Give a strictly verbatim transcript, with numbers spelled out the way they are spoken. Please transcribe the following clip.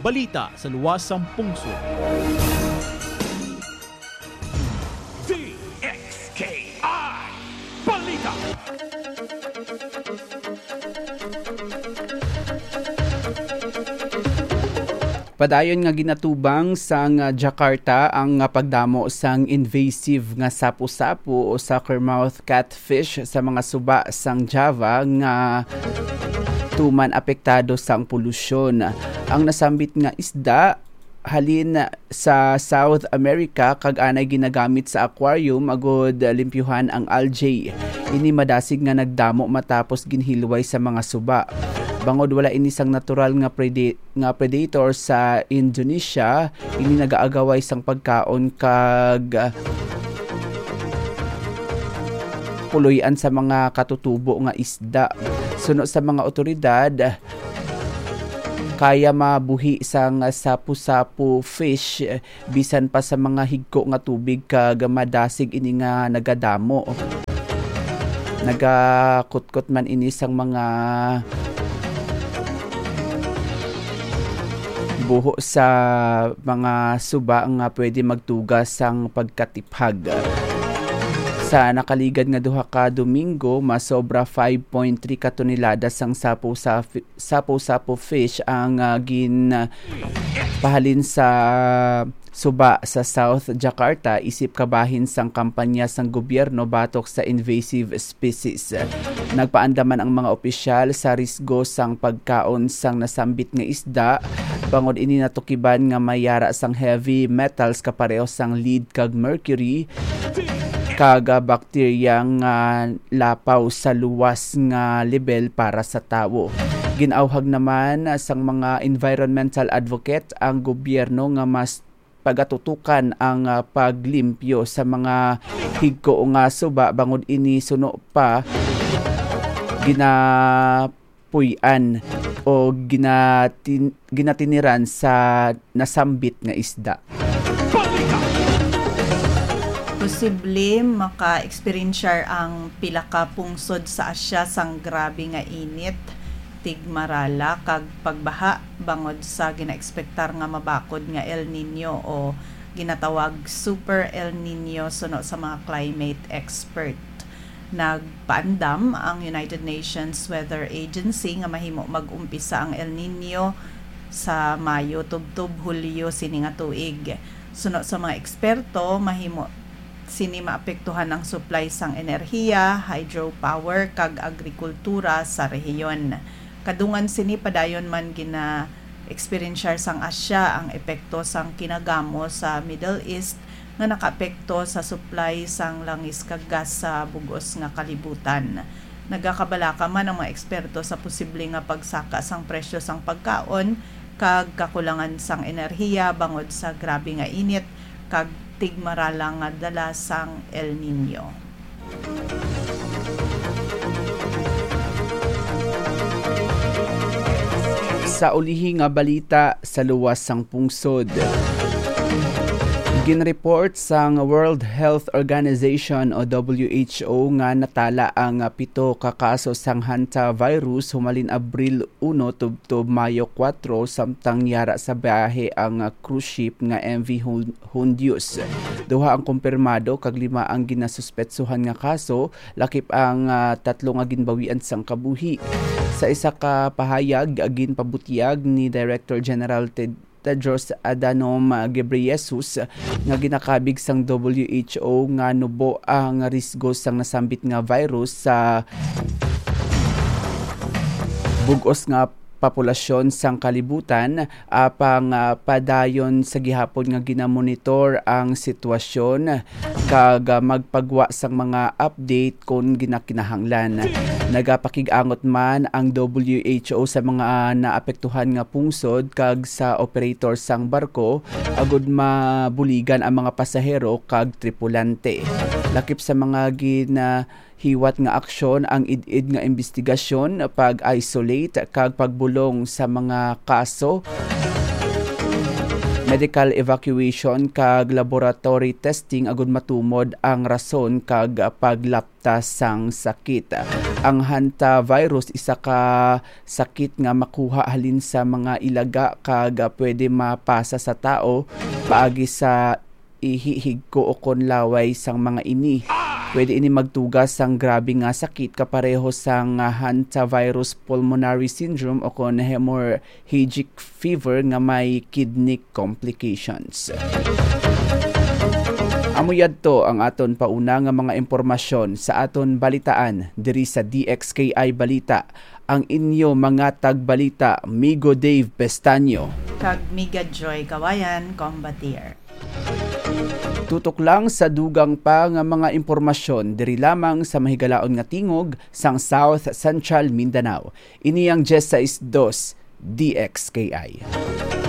balita sa luwas ng pungsod. D X K I Balita. Padayon nga ginatubang sang Jakarta ang pagdamo sang invasive nga sapu-sapu o suckermouth catfish sa mga suba sang Java nga tuman apektado sang polusyon. Ang nasambit nga isda halin sa South America kag anay ginagamit sa aquarium agod limpyuhan ang algae. Ini madasig nga nagdamo matapos ginhilway sa mga suba. Bangod wala ini sang natural nga preda- nga predator sa Indonesia, ini nagaagaway sang pagkaon kag uh, puloy-an sa mga katutubo nga isda. Suno sa mga otoridad, kaya mabuhi sang sapu-sapu fish bisan pa sa mga higko nga tubig kag madasig ini nga nagadamo. Nagakutkot man ini sang mga buho sa mga suba nga pwede magtugas sang pagkatiphag. Sa nakaligad nga duha ka Domingo, masobra five point three ka tonelada sang sapo-sapo fish ang uh, gin uh, pahalin sa suba sa South Jakarta isip kabahin sang kampanya sang gobyerno batok sa invasive species. Nagpaandaman ang mga opisyal sa risgo sang pagkaon sang nasambit nga isda. Bangod ini natukiban nga mayara sang heavy metals kapareho sang lead kag mercury kaga bakterya nga lapaw sa luwas nga level para sa tawo. Ginauhag naman sang mga environmental advocate ang gobyerno nga mas pagatutukan ang uh, paglimpyo sa mga higko nga suba bangod ini suno pa ginapuy-an o ginatin, ginatiniran sa nasambit nga isda. Posible maka-experiensyar ang pila ka pungsod sa Asya sang grabe nga init, tigmarala kag pagbaha bangod sa ginaekspektar nga mabakod nga El Nino o ginatawag Super El Nino suno sa mga climate expert. Nagpaandam ang United Nations Weather Agency nga mahimo mag-umpisa ang El Nino sa Mayo tubtob Hulyo sini nga tuig. Suno sa mga eksperto mahimo sini maapektuhan ang supply sang enerhiya, hydropower kag agrikultura sa rehiyon. Kadungan sini padayon man gina experiensyar sang Asya ang epekto sang kinagamo sa Middle East nga nakaapekto sa supply sang langis kag gas sa bugos nga kalibutan. Nagakabalaka man ang mga eksperto sa posible nga pagsaka sang presyo sang pagkaon kag kakulangan sang enerhiya bangod sa grabe nga init kag tigmarala nga dala sang El Nino. Sa ulihi nga balita sa luwas sang pungsod. Ginreport sang World Health Organization o W H O nga natala ang pito ka kaso sang hantavirus humalin Abril one tubtob Mayo four samtang yara sa biyahe ang cruise ship nga M V Hondius. Duha ang kumpirmado kag lima ang ginasuspetsuhan nga kaso, lakip ang uh, tatlo nga ginbawian sang kabuhi. Sa isa ka pahayag agin pabutiyag ni Director General Ted Tedros Adhanom Ghebreyesus nga ginakabig sang W H O nga nubo ang risgo sang nasambit nga virus sa bugos nga populasyon sang kalibutan apang uh, padayon sa gihapon nga ginamonitor ang sitwasyon kag uh, magpagwa sang mga update kung ginakinahanglan. Nagapakig-angot man ang W H O sa mga uh, naapektuhan nga pungsod kag sa operator sang barko agud mabuligan ang mga pasahero kag tripulante. Lakip sa mga gina hiwat nga aksyon ang id-id nga investigasyon, pag-isolate kag pagbulong sa mga kaso medical evacuation kag laboratory testing agud matumod ang rason kag paglaptas sang sakit. Ang hantavirus isa ka sakit nga makuha halin sa mga ilaga kag pwede mapasa sa tao paagi sa ihihigko o konlaway sang mga ini. Pwede ini magtugas sang grabe nga sakit kapareho sang hantavirus pulmonary syndrome o kon hemorrhagic fever nga may kidney complications. Amuyad to ang aton pauna nga mga impormasyon sa aton balitaan diri sa D X K I Balita. Ang inyo mga tagbalita, Migo Dave Pestaño Kag Miga Joy Kawayan, Combatier. Tutok lang sa dugang pa nga mga impormasyon diri lamang sa mahigalaon nga tingog sang South Central Mindanao. Ini ang Jessa is dos D X K I.